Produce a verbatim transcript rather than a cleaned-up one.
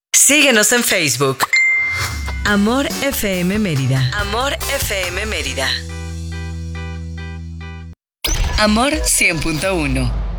Síguenos en Facebook. Amor F M Mérida. Amor F M Mérida. Amor cien punto uno.